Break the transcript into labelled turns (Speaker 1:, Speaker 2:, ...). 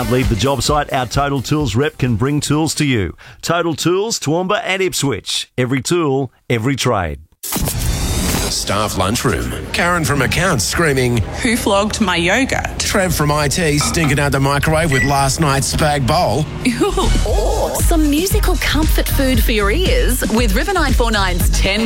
Speaker 1: can't leave the job site, our Total Tools rep can bring tools to you. Total Tools, Toowoomba and Ipswich. Every tool, every trade.
Speaker 2: Staff lunchroom. Karen from accounts screaming,
Speaker 3: "Who flogged my yogurt?"
Speaker 2: Trev from IT stinking out the microwave with last night's spag bowl.
Speaker 4: Or some musical comfort food for your ears with River 949's 10